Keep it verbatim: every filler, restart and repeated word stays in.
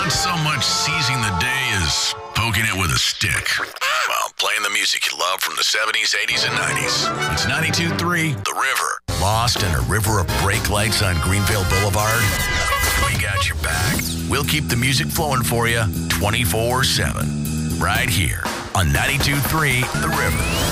not so much seizing the day as poking it with a stick. Well, playing the music you love from the seventies, eighties, and nineties. It's ninety-two point three The River. Lost in a river of brake lights on Greenville Boulevard? We got your back. We'll keep the music flowing for you twenty-four seven. Right here on ninety-two point three The River.